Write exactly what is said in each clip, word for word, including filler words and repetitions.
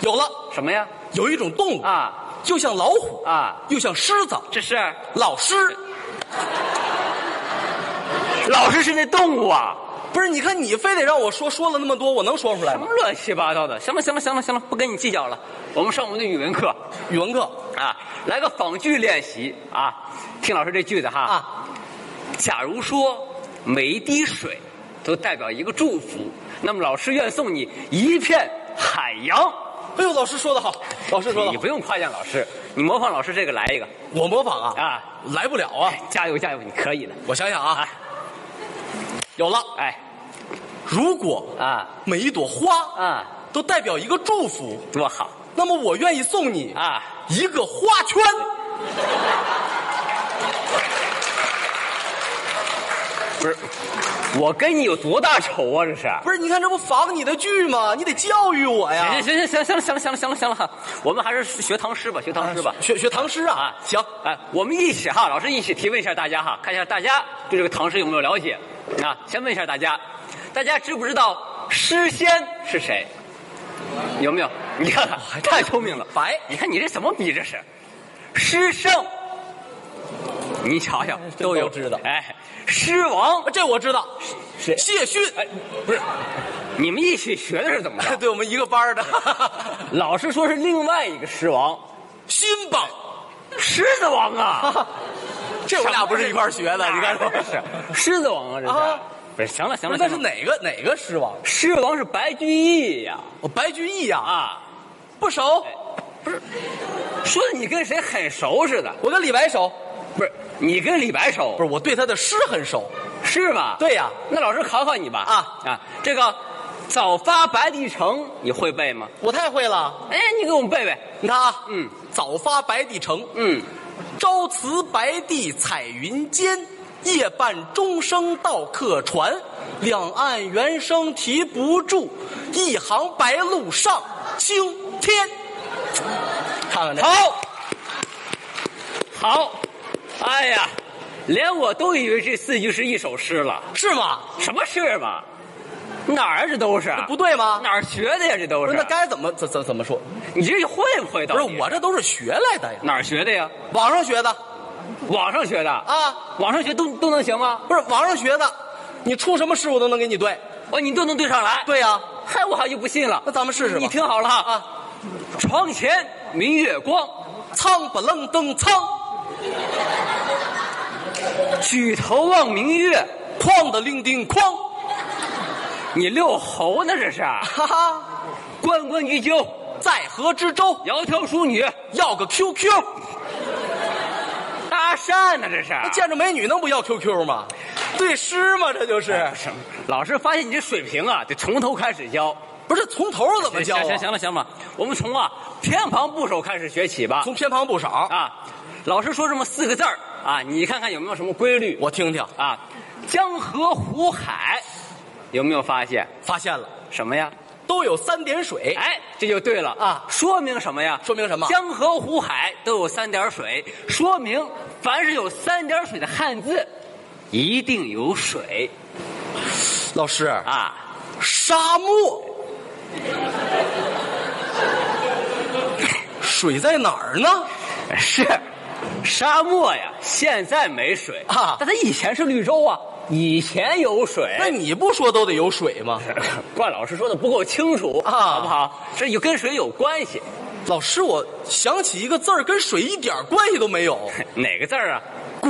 有了。 什么呀？ 有一种动物啊， 就像老虎啊， 又像狮子。 这是老师， 老师是那动物啊？ 不是？你看你非得让我说，说了那么多，我能说出来吗？ 什么乱七八糟的？行了行了行了行了，不跟你计较了。我们上我们的语文课， 语文课啊，来个仿句练习啊，听老师这句子哈。 啊， 假如说每一滴水都代表一个祝福，那么老师愿送你一片海洋。 哎呦，老师说得好，老师说得好。 你不用夸奖老师，你模仿老师这个来一个。 我模仿啊啊， 来不了啊！ 加油加油，你可以的。 我想想啊， 啊有了。 哎如果啊每一朵花啊， 都代表一个祝福， 多好那么我愿意送你啊！ 一个花圈。 不是，我跟你有多大仇啊？这是。 不是，你看这不仿你的剧吗？你得教育我呀。 行行行行行了行了行了行了行了行了，我们还是学唐诗吧，学唐诗吧， 学学唐诗啊。 啊， 行， 哎，我们一起哈，老师一起提问一下大家哈，看一下大家对这个唐诗有没有了解啊？先问一下大家，大家知不知道诗仙是谁？有没有？你看看，太聪明了， 白。 你看你这怎么比这是？诗圣，你瞧瞧，都有都知道。 哎，诗王， 这我知道， 谁？ 谢逊。 哎，不是，你们一起学的是怎么着？ 对，我们一个班的。 老师说是另外一个狮王， 辛巴， 狮子王啊！ 这我俩不是一块儿学的，你看说是狮子王啊，这是。 啊不是，行了行了， 那是哪个哪个狮王？ 狮王是白居易呀！ 哦，白居易呀， 啊， 不熟。 不是，说的你跟谁很熟似的。 我跟李白熟。 不是，你跟李白熟？ 不是，我对他的诗很熟。 是吗？ 对呀。 那老师考考你吧。 啊啊，这个早发白帝城你会背吗？ 我太会了。 哎，你给我们背背。 你看啊， 嗯， 早发白帝城， 嗯， 朝辞白帝彩云间，夜半钟声到客船，两岸猿声啼不住，一行白鹭上青天。看看这， 好，好，哎呀，连我都以为这四句是一首诗了。 是吗？ 什么是嘛？哪儿啊？这都是不对吗？ 哪儿学的呀？这都是。 不是，那该怎么怎怎怎么说？ 你这会不会？ 不是，我这都是学来的呀。 哪儿学的呀？ 网上学的网上学的啊。 网上学都都能行吗？ 不是，网上学的，你出什么诗我都能给你对。 哦，你都能对上来？ 对呀。 嗨，我还就不信了。 那咱们试试吧。 你听好了哈啊！ 床前明月光， 苍不愣登苍， 举头望明月， 哐的铃叮哐。 你遛猴呢这是？ 哈哈， 关关雎鸠， 在河之洲， 窈窕淑女， 要个 Q Q。 搭讪呢这是？ 那见着美女能不要 Q Q 吗？对诗吗？这就是。 哎、是老师发现你这水平啊，得从头开始教。 不是从头怎么教啊？ 行行行了行了，我们从啊偏旁部首开始学起吧。 从偏旁部首啊，老师说这么四个字儿啊，你看看有没有什么规律？ 我听听啊，江河湖海，有没有发现？ 发现了什么呀？ 都有三点水。 哎，这就对了啊！ 说明什么呀？ 说明什么？ 江河湖海都有三点水，说明凡是有三点水的汉字，一定有水。 老师啊， 沙漠。水在哪儿呢？ 是沙漠呀，现在没水啊， 但它以前是绿洲啊，以前有水。 那你不说都得有水吗？ 怪老师说的不够清楚啊， 好不好？这有跟水有关系。 老师，我想起一个字儿，跟水一点关系都没有。 哪个字儿啊？ 滚。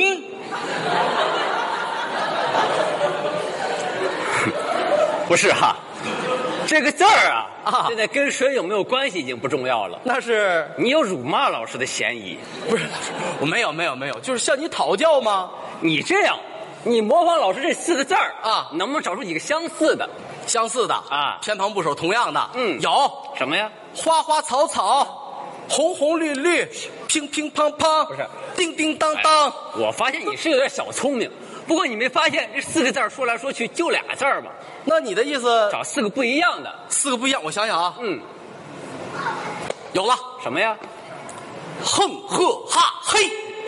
不是哈。这个字儿啊， 啊， 现在跟水有没有关系已经不重要了。 那是你有辱骂老师的嫌疑。 不是，我没有没有没有，就是向你讨教吗？ 你这样，你模仿老师这四个字儿啊， 能不能找出几个相似的？ 相似的啊， 偏旁部首同样的， 嗯， 有什么呀？ 花花草草，红红绿绿，乒乒乓乓， 不是， 叮叮当当。 哎、我发现你是有点小聪明。不过你没发现这四个字说来说去就俩字儿吗？ 那你的意思找四个不一样的， 四个不一样。我想想啊， 嗯， 有了， 什么呀？ 哼呵哈嘿，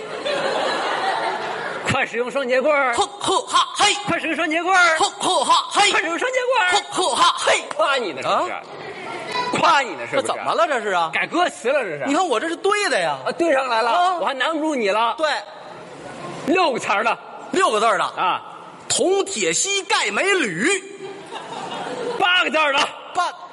快使用双节棍儿！ 哼呵哈嘿， 快使用双节棍儿！ 哼呵哈嘿， 快使用双节棍儿！ 哼呵哈嘿， 夸你呢是不是？ 啊、 夸夸你呢，是不是？ 这怎么了？这是啊？ 改歌词了，这是。 你看我这是对的呀。 啊，对上来了， 啊我还难不住你了。 对， 六个词儿的六个字儿的啊， 铜铁锡钙镁铝， 八个字儿的八